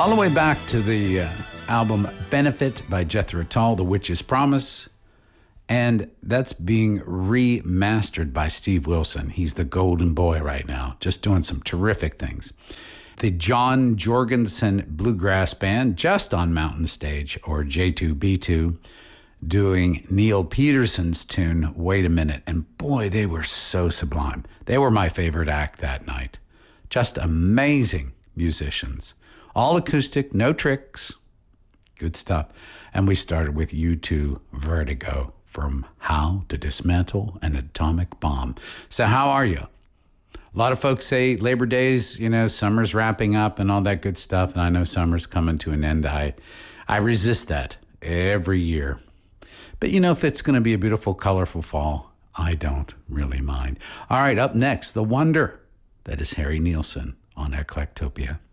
All the way back to the album Benefit by Jethro Tull, The Witch's Promise. And that's being remastered by Steve Wilson. He's the golden boy right now, just doing some terrific things. The John Jorgensen Bluegrass Band, just on Mountain Stage, or J2B2, doing Neil Peterson's tune, Wait a Minute. And boy, they were so sublime. They were my favorite act that night. Just amazing musicians. All acoustic, no tricks. Good stuff. And we started with U2 Vertigo, from How to Dismantle an Atomic Bomb. So how are you? A lot of folks say Labor Day's, summer's wrapping up and all that good stuff. And I know summer's coming to an end. I resist that every year. But if it's going to be a beautiful, colorful fall, I don't really mind. All right, up next, the wonder that is Harry Nilsson on Eclectopia.